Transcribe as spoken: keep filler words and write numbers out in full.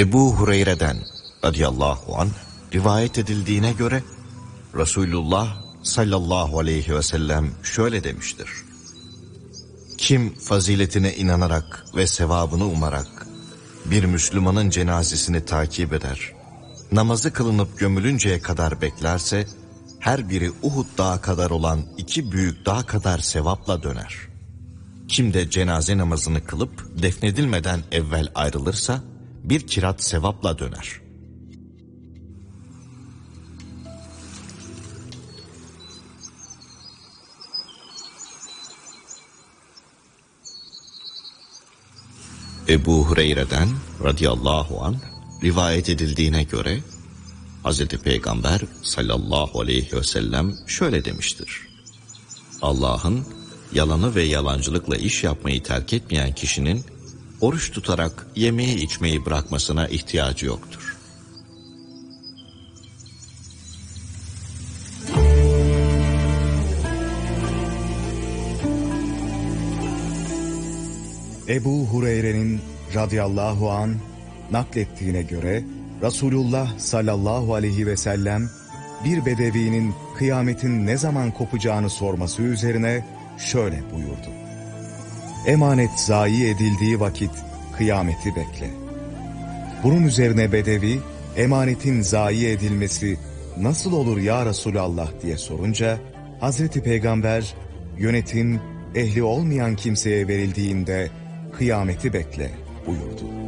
Ebu Hureyre'den radıyallahu anh rivayet edildiğine göre Resulullah sallallahu aleyhi ve sellem şöyle demiştir: kim faziletine inanarak ve sevabını umarak bir Müslümanın cenazesini takip eder, namazı kılınıp gömülünceye kadar beklerse, her biri Uhud dağı kadar olan iki büyük dağ kadar sevapla döner. Kim de cenaze namazını kılıp defnedilmeden evvel ayrılırsa, bir kirat sevapla döner. Ebu Hureyre'den radıyallahu anh rivayet edildiğine göre Hazreti Peygamber sallallahu aleyhi ve sellem şöyle demiştir: Allah'ın yalanı ve yalancılıkla iş yapmayı terk etmeyen kişinin oruç tutarak yemeği içmeyi bırakmasına ihtiyacı yoktur. Ebu Hureyre'nin radıyallahu an naklettiğine göre Resulullah sallallahu aleyhi ve sellem bir bedevinin kıyametin ne zaman kopacağını sorması üzerine şöyle buyurdu: emanet zayi edildiği vakit kıyameti bekle. Bunun üzerine bedevi, emanetin zayi edilmesi nasıl olur ya Resulallah diye sorunca, Hazreti Peygamber, yönetim ehli olmayan kimseye verildiğinde kıyameti bekle buyurdu.